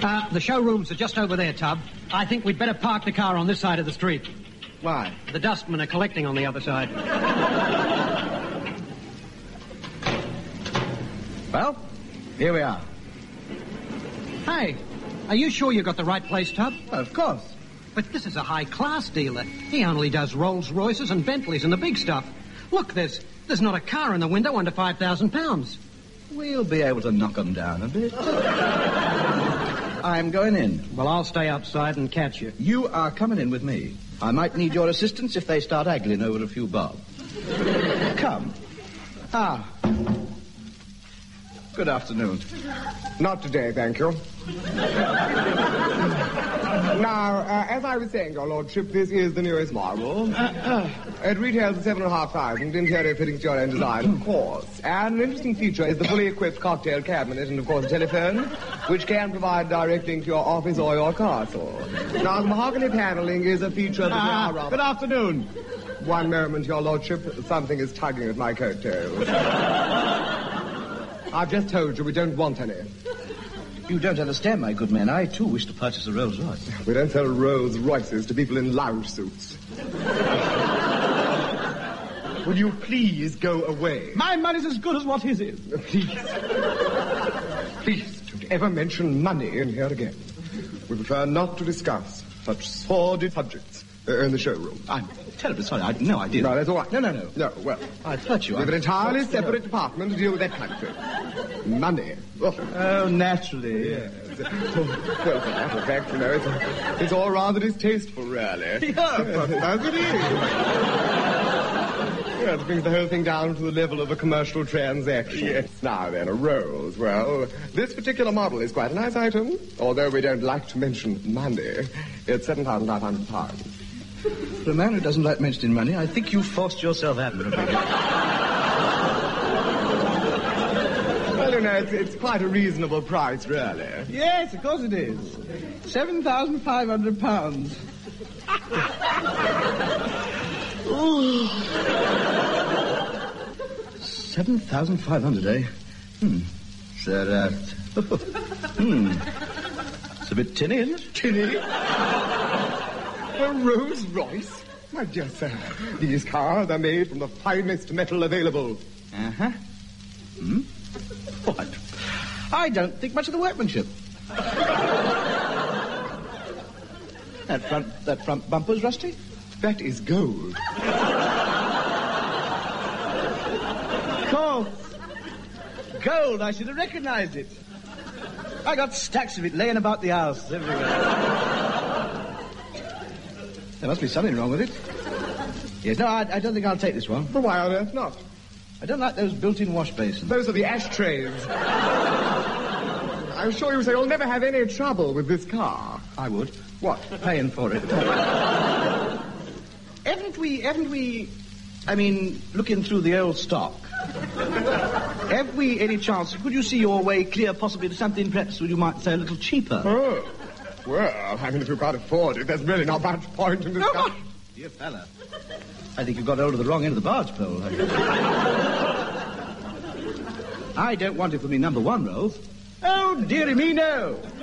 The showrooms are just over there, Tub. I think we'd better park the car on this side of the street. Why? The dustmen are collecting on the other side. Well, here we are. Hey, are you sure you got the right place, Tub? Well, of course. But this is a high-class dealer. He only does Rolls-Royces and Bentleys and the big stuff. Look, there's not a car in the window under £5,000. We'll be able to knock them down a bit. I'm going in. Well, I'll stay outside and catch you. You are coming in with me. I might need your assistance if they start haggling over a few bob. Come. Good afternoon. Not today, thank you. Now, as I was saying, your lordship, this is the newest model. It retails at $7,500, interior fittings to your own design, of course. And an interesting feature is the fully equipped cocktail cabinet and, of course, a telephone, which can provide direct link to your office or your castle. Now, the mahogany paneling is a feature that we are... Good afternoon. One moment, your lordship. Something is tugging at my coattails. I've just told you we don't want any. You don't understand, my good man. I, too, wish to purchase a Rolls Royce. We don't sell Rolls Royces to people in lounge suits. Will you please go away? My money's as good as what his is. Please. Please, don't ever mention money in here again. We prefer not to discuss such sordid subjects in the showroom. I'm terribly sorry. I had no idea. No, that's all right. No. No, well... I'd hurt you. We have an entirely separate department to deal with that kind of thing. Money. Oh, naturally. Yes. Well, as a matter of fact, you know, it's all rather distasteful, really. Yeah, but as it is. Well, it brings the whole thing down to the level of a commercial transaction. Yes. Now then, a Rolls. Well, this particular model is quite a nice item, although we don't like to mention money. It's £7,500. For a man who doesn't like mentioning money, I think you've forced yourself admirably. Well, you know, it's quite a reasonable price, really. Yes, of course it is. £7,500. $7,500, eh? So, it's a bit tinny, isn't it? Tinny? A Rolls Royce? My dear sir, these cars are made from the finest metal available. Uh-huh. What? I don't think much of the workmanship. That front bumper's rusty. That is gold. Of course. Gold, I should have recognized it. I got stacks of it laying about the house everywhere. There must be something wrong with it. Yes, no, I don't think I'll take this one. But why on earth not? I don't like those built-in wash basins. Those are the ashtrays. I'm sure you say you'll never have any trouble with this car. I would. What? Paying for it. Haven't we, looking through the old stock, have we any chance, could you see your way clear possibly to something perhaps, you might say, a little cheaper? Oh. Well, if you can't afford it, there's really not much point in discussing. Dear fella, I think you've got hold of the wrong end of the barge pole. I don't want it for me number one, Rolls. Oh, dearie me, no.